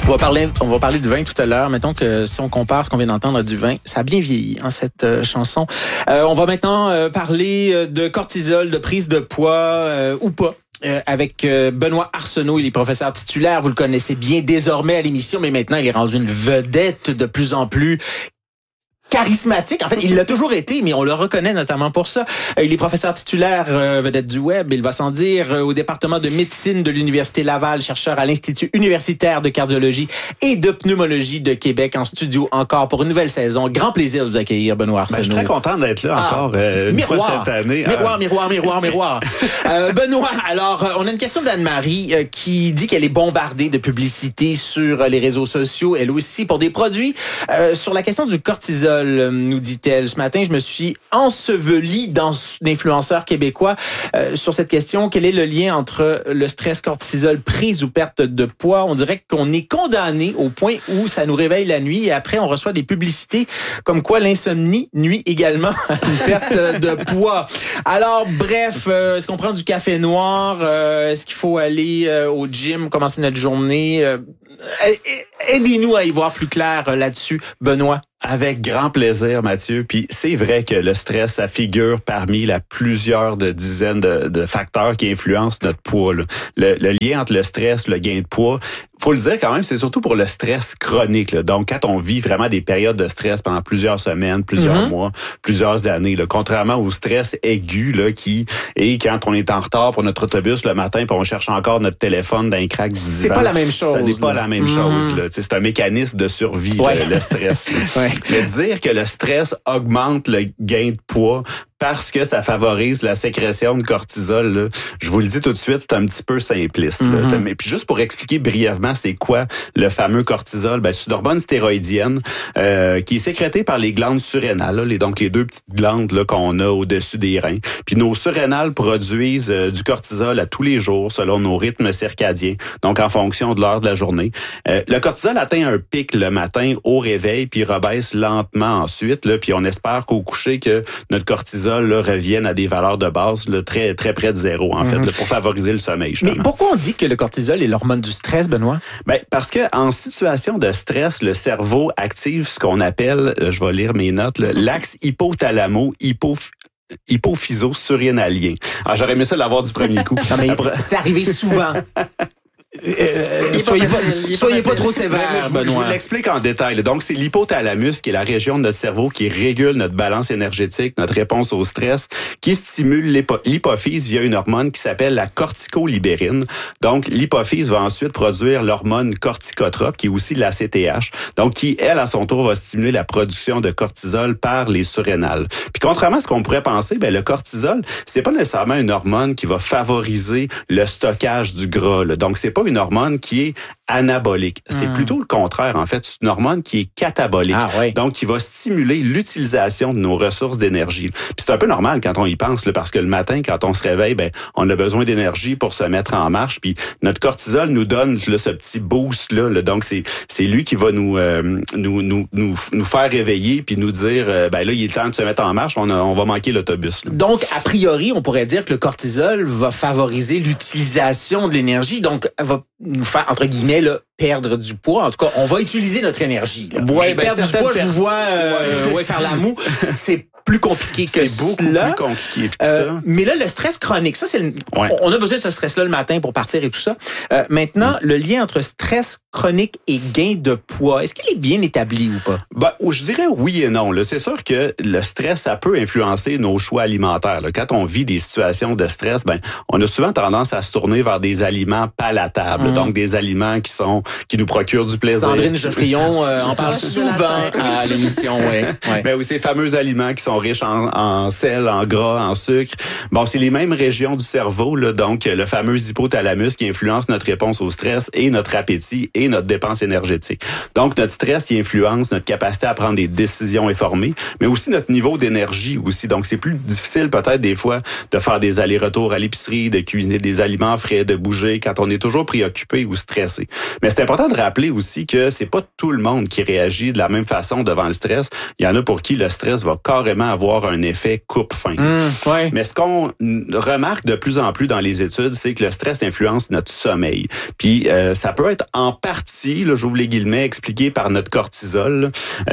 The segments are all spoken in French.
On va parler de vin tout à l'heure. Mettons que si on compare ce qu'on vient d'entendre à du vin, ça a bien vieilli, cette chanson. On va maintenant parler de cortisol, de prise de poids ou pas. Avec Benoît Arsenault, il est professeur titulaire. Vous le connaissez bien désormais à l'émission, mais maintenant il est rendu une vedette de plus en plus charismatique. En fait, il l'a toujours été, mais on le reconnaît notamment pour ça. Il est professeur titulaire vedette du web. Il va sans dire au département de médecine de l'Université Laval, chercheur à l'Institut universitaire de cardiologie et de pneumologie de Québec en studio encore pour une nouvelle saison. Grand plaisir de vous accueillir, Benoît Arsenault. Je suis très content d'être là encore une fois cette année. Miroir. Benoît, alors, on a une question d'Anne-Marie qui dit qu'elle est bombardée de publicité sur les réseaux sociaux, elle aussi, pour des produits. Sur la question du cortisol, nous dit-elle. Ce matin, je me suis ensevelie dans l'influenceur québécois sur cette question. Quel est le lien entre le stress, cortisol, prise ou perte de poids? On dirait qu'on est condamné au point où ça nous réveille la nuit et après, on reçoit des publicités comme quoi l'insomnie nuit également à une perte de poids. Alors, bref, est-ce qu'on prend du café noir? Est-ce qu'il faut aller au gym, commencer notre journée? Aidez-nous à y voir plus clair là-dessus, Benoît. Avec grand plaisir, Mathieu. Puis c'est vrai que le stress, ça figure parmi plusieurs dizaines de facteurs qui influencent notre poids. Là. Le lien entre le stress, le gain de poids, faut le dire quand même, c'est surtout pour le stress chronique. Là. Donc, quand on vit vraiment des périodes de stress pendant plusieurs semaines, plusieurs mois, plusieurs années, là, contrairement au stress aigu quand on est en retard pour notre autobus le matin puis on cherche encore notre téléphone dans un crack du divan. C'est pas la même chose. Ça n'est pas la même chose. Là. C'est un mécanisme de survie, le stress. Mais dire que le stress augmente le gain de poids parce que ça favorise la sécrétion de cortisol, là, je vous le dis tout de suite, c'est un petit peu simpliste. Là. Mais puis juste pour expliquer brièvement c'est quoi le fameux cortisol, c'est une hormone stéroïdienne qui est sécrétée par les glandes surrénales, là, donc les deux petites glandes là, qu'on a au-dessus des reins. Puis nos surrénales produisent du cortisol à tous les jours selon nos rythmes circadiens, donc en fonction de l'heure de la journée. Le cortisol atteint un pic le matin au réveil, puis rebaisse lentement ensuite, là, puis on espère qu'au coucher que notre cortisol reviennent à des valeurs de base là, très très près de zéro en fait là, pour favoriser le sommeil. Justement. Mais pourquoi on dit que le cortisol est l'hormone du stress, Benoît? Parce que en situation de stress, le cerveau active ce qu'on appelle, je vais lire mes notes, l'axe hypophyso-surrénalien. Alors, j'aurais aimé ça l'avoir du premier coup. Non, mais c'est arrivé souvent. Soyez pas trop sévère, Benoît. Je vous l'explique en détail. Donc, c'est l'hypothalamus, qui est la région de notre cerveau qui régule notre balance énergétique, notre réponse au stress, qui stimule l'hypophyse via une hormone qui s'appelle la corticolibérine. Donc, l'hypophyse va ensuite produire l'hormone corticotrope, qui est aussi l'ACTH, donc qui, elle, à son tour, va stimuler la production de cortisol par les surrénales. Puis, contrairement à ce qu'on pourrait penser, le cortisol, c'est pas nécessairement une hormone qui va favoriser le stockage du gras. Là. Donc, c'est pas une hormone qui est anabolique. C'est plutôt le contraire, en fait. C'est une hormone qui est catabolique. Donc, qui va stimuler l'utilisation de nos ressources d'énergie. Puis c'est un peu normal quand on y pense, là, parce que le matin, quand on se réveille, on a besoin d'énergie pour se mettre en marche. Puis notre cortisol nous donne là, ce petit boost-là. Là. Donc, c'est lui qui va nous faire réveiller puis nous dire, là, il est temps de se mettre en marche, on va manquer l'autobus. Là. Donc, a priori, on pourrait dire que le cortisol va favoriser l'utilisation de l'énergie. Donc, va nous faire, entre guillemets, là, perdre du poids. En tout cas, on va utiliser notre énergie. Là. Perdre du poids, je vous vois faire la moue. C'est plus compliqué que c'est beaucoup plus compliqué que ça. Mais là, le stress chronique, ça, on a besoin de ce stress-là le matin pour partir et tout ça. Maintenant, le lien entre stress chronique et gain de poids, est-ce qu'il est bien établi ou pas? Je dirais oui et non. Là. C'est sûr que le stress, ça peut influencer nos choix alimentaires. Là. Quand on vit des situations de stress, on a souvent tendance à se tourner vers des aliments palatables, donc des aliments qui nous procurent du plaisir. Sandrine Geoffrion en parle souvent à l'émission. Oui, ces fameux aliments qui sont riches en sel, en gras, en sucre. C'est les mêmes régions du cerveau, là, donc le fameux hypothalamus qui influence notre réponse au stress et notre appétit et notre dépense énergétique. Donc, notre stress, il influence notre capacité à prendre des décisions informées, mais aussi notre niveau d'énergie aussi. Donc, c'est plus difficile peut-être des fois de faire des allers-retours à l'épicerie, de cuisiner des aliments frais, de bouger quand on est toujours préoccupé ou stressé. Mais c'est important de rappeler aussi que c'est pas tout le monde qui réagit de la même façon devant le stress. Il y en a pour qui le stress va carrément avoir un effet coupe-faim. Mais ce qu'on remarque de plus en plus dans les études, c'est que le stress influence notre sommeil. Puis ça peut être en partie partie, là, j'ouvre les guillemets, expliquée par notre cortisol.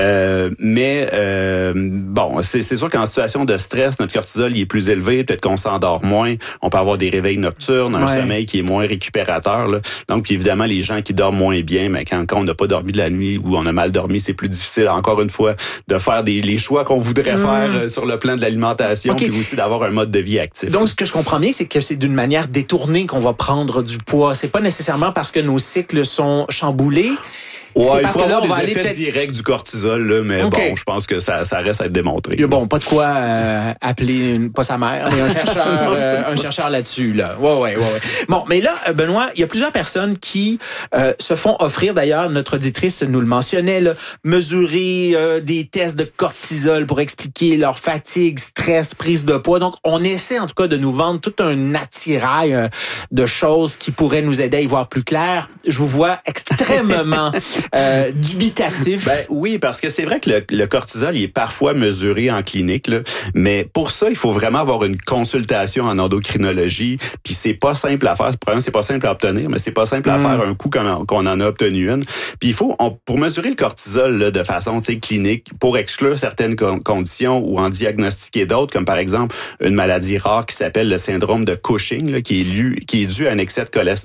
Bon, c'est sûr qu'en situation de stress, notre cortisol il est plus élevé, peut-être qu'on s'endort moins, on peut avoir des réveils nocturnes, un sommeil qui est moins récupérateur. Là. Donc, puis évidemment, les gens qui dorment moins bien, mais quand on n'a pas dormi de la nuit ou on a mal dormi, c'est plus difficile, encore une fois, de faire les choix qu'on voudrait faire sur le plan de l'alimentation, puis aussi d'avoir un mode de vie actif. Donc, ce que je comprends bien, c'est que c'est d'une manière détournée qu'on va prendre du poids. C'est pas nécessairement parce que nos cycles sont chamboulés. Ouais, il faut avoir des effets directs du cortisol, là, mais bon, je pense que ça reste à être démontré. Il y a pas de quoi appeler pas sa mère, mais un chercheur là-dessus. Là. Ouais. Bon, mais là, Benoît, il y a plusieurs personnes qui se font offrir, d'ailleurs, notre auditrice nous le mentionnait, là, mesurer des tests de cortisol pour expliquer leur fatigue, stress, prise de poids. Donc, on essaie en tout cas de nous vendre tout un attirail de choses qui pourraient nous aider à y voir plus clair. Je vous vois extrêmement... dubitatif. Ben oui, parce que c'est vrai que le cortisol il est parfois mesuré en clinique, là, mais pour ça, il faut vraiment avoir une consultation en endocrinologie, puis c'est pas simple à faire. Probablement, c'est pas simple à obtenir, mais c'est pas simple à faire un coup qu'on en a obtenu une. Puis il faut, pour mesurer le cortisol là, de façon clinique, pour exclure certaines conditions ou en diagnostiquer d'autres, comme par exemple une maladie rare qui s'appelle le syndrome de Cushing, là, qui est dû à un excès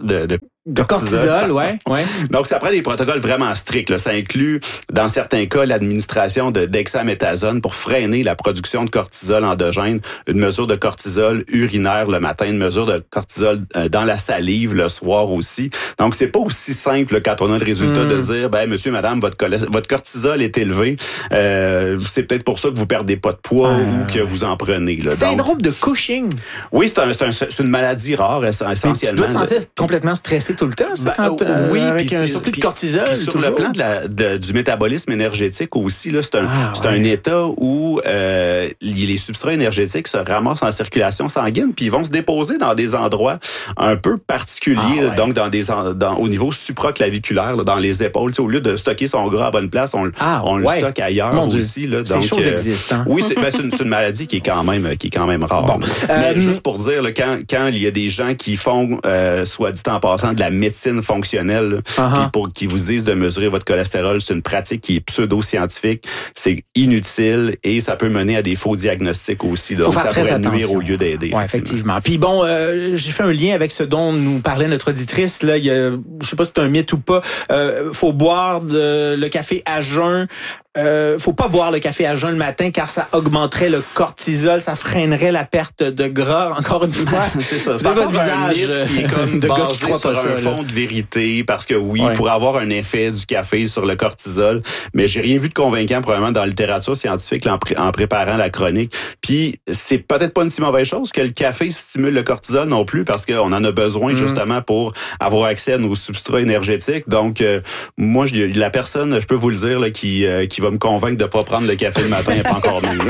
de cortisol, ouais. Donc, ça prend des protocoles vraiment stricts. Là. Ça inclut, dans certains cas, l'administration de dexaméthasone pour freiner la production de cortisol endogène, une mesure de cortisol urinaire le matin, une mesure de cortisol dans la salive le soir aussi. Donc, c'est pas aussi simple là, quand on a le résultat de dire, monsieur, madame, votre cortisol est élevé. C'est peut-être pour ça que vous perdez pas de poids ou que vous en prenez. Là. Syndrome de Cushing. Oui, c'est une maladie rare, essentiellement. Tu dois te sentir complètement stressé tout le temps, ça, oui, avec un surplus de cortisol. Sur le plan du métabolisme énergétique aussi, là, c'est un état où les substrats énergétiques se ramassent en circulation sanguine, puis ils vont se déposer dans des endroits un peu particuliers, donc au niveau supraclaviculaire, là, dans les épaules. Au lieu de stocker son gras à bonne place, on le stocke ailleurs aussi. Là, donc, ces choses existent. Oui, c'est une maladie qui est quand même rare. Bon. Mais juste pour dire, là, quand il y a des gens qui font, soit dit en passant, de la médecine fonctionnelle, qui vous disent de mesurer votre cholestérol, c'est une pratique qui est pseudo-scientifique, c'est inutile et ça peut mener à des faux diagnostics aussi. Donc, ça pourrait nuire au lieu d'aider. Oui, effectivement. Puis bon, j'ai fait un lien avec ce dont nous parlait notre auditrice. Là, je sais pas si c'est un mythe ou pas. Faut boire le café à jeun. Faut pas boire le café à jeun le matin car ça augmenterait le cortisol, ça freinerait la perte de gras. Encore une fois, c'est ça. C'est votre visage qui est comme basé sur un fond de vérité parce que il pourrait avoir un effet du café sur le cortisol, mais j'ai rien vu de convaincant probablement dans la littérature scientifique en préparant la chronique. Puis c'est peut-être pas une si mauvaise chose que le café stimule le cortisol non plus parce qu'on en a besoin justement pour avoir accès à nos substrats énergétiques. Donc moi, la personne, je peux vous le dire, là, qui va me convaincre de pas prendre le café le matin n'est pas encore mieux.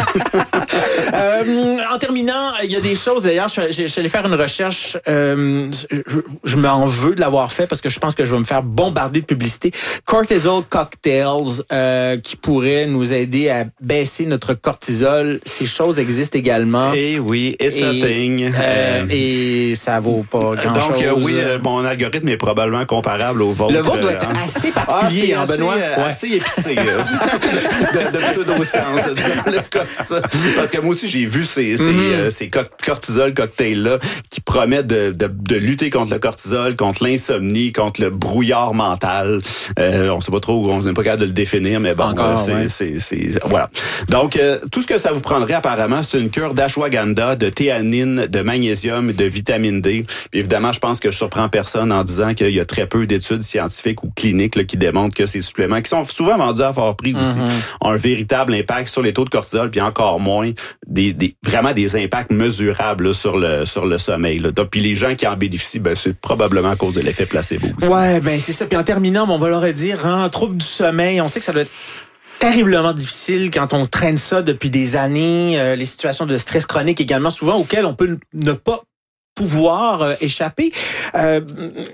En terminant, il y a des choses, d'ailleurs, je suis allé faire une recherche, je m'en veux de l'avoir fait parce que je pense que je vais me faire bombarder de publicité. Cortisol cocktails qui pourraient nous aider à baisser notre cortisol. Ces choses existent également. Et oui, it's a thing. Et ça vaut pas grand-chose. Donc oui, mon algorithme est probablement comparable au vôtre. Le vôtre doit être assez particulier, Benoît. Assez épicé. de pseudo-science, disons-le comme ça. Parce que moi aussi, j'ai vu ces cortisol cocktails-là qui promettent de lutter contre le cortisol, contre l'insomnie, contre le brouillard mental. On sait pas trop, on n'est pas capable de le définir, mais bon, voilà. Donc, tout ce que ça vous prendrait apparemment, c'est une cure d'ashwagandha, de théanine, de magnésium, de vitamine D. Puis évidemment, je pense que je surprends personne en disant qu'il y a très peu d'études scientifiques ou cliniques là, qui démontrent que ces suppléments, qui sont souvent vendus à fort prix aussi, ont un véritable impact sur les taux de cortisol, puis encore moins vraiment des impacts mesurables là, sur le sommeil. Là. Donc, puis les gens qui en bénéficient, c'est probablement à cause de l'effet placebo aussi. Ouais, c'est ça. Puis en terminant, on va leur dire, trouble du sommeil, on sait que ça doit être terriblement difficile quand on traîne ça depuis des années, les situations de stress chronique également, souvent auxquelles on peut ne pas pouvoir échapper.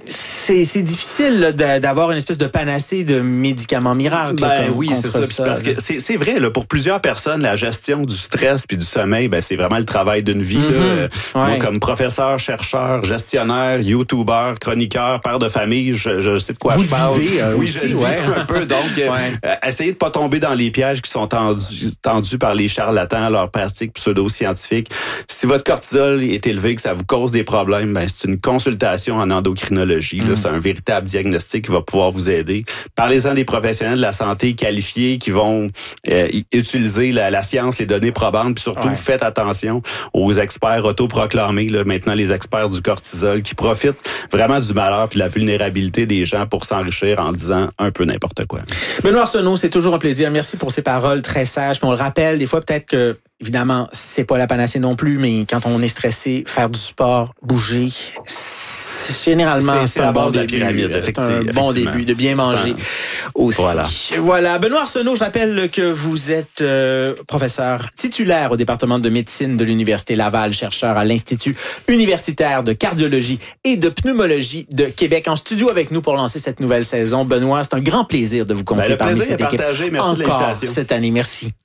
c'est difficile là, d'avoir une espèce de panacée de médicaments miracles. Oui, c'est ça. Parce que c'est vrai, là, pour plusieurs personnes, la gestion du stress puis du sommeil, c'est vraiment le travail d'une vie. Moi, comme professeur, chercheur, gestionnaire, YouTuber, chroniqueur, père de famille, je sais de quoi je parle. Oui, je le vis un peu. Donc, essayez de pas tomber dans les pièges qui sont tendus par les charlatans, leurs pratiques pseudo-scientifiques. Si votre cortisol est élevé, que ça vous cause des problèmes, c'est une consultation en endocrinologie. Là, c'est un véritable diagnostic qui va pouvoir vous aider. Parlez-en des professionnels de la santé qualifiés qui vont utiliser la science, les données probantes, puis surtout faites attention aux experts autoproclamés, là, maintenant les experts du cortisol, qui profitent vraiment du malheur puis de la vulnérabilité des gens pour s'enrichir en disant un peu n'importe quoi. Benoît Arsenault, c'est toujours un plaisir. Merci pour ces paroles très sages. Puis on le rappelle, des fois peut-être que évidemment, c'est pas la panacée non plus, mais quand on est stressé, faire du sport, bouger, généralement, c'est la base de la pyramide. C'est un bon début, de bien manger aussi. Voilà. Benoît Arsenault, je rappelle que vous êtes professeur titulaire au département de médecine de l'Université Laval, chercheur à l'Institut universitaire de cardiologie et de pneumologie de Québec. En studio avec nous pour lancer cette nouvelle saison. Benoît, c'est un grand plaisir de vous compter parmi cette équipe. Le plaisir est partagé. Merci de l'invitation. Cette année. Merci.